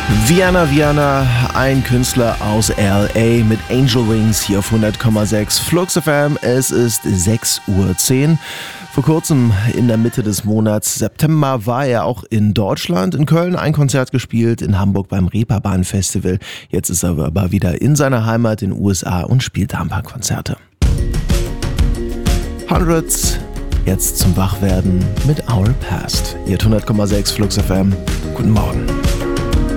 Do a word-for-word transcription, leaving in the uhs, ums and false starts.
Viana Viana, ein Künstler aus L A mit Angel Wings hier auf hundert Komma sechs Flux F M. Es ist sechs Uhr zehn. Vor kurzem in der Mitte des Monats September war er auch in Deutschland, in Köln ein Konzert gespielt, in Hamburg beim Reeperbahn Festival. Jetzt ist er aber wieder in seiner Heimat in den U S A und spielt da ein paar Konzerte. Hundreds, jetzt zum Wachwerden mit Our Past. Hier hundert Komma sechs Flux F M. Guten Morgen.